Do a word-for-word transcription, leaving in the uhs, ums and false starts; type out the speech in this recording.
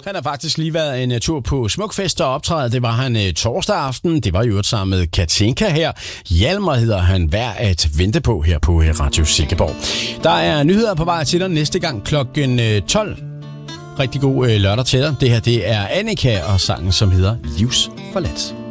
Han har faktisk lige været en tur på Smukfest og optræde. Det var han uh, torsdag aften. Det var jo sammen med Katinka her. Hjalmar hedder han, værd at vente på her på Radio Silkeborg. Der er nyheder på vej til dig næste gang klokken tolv. Rigtig god uh, lørdag til dig. Det her det er Annika og sangen, som hedder Livsforladt.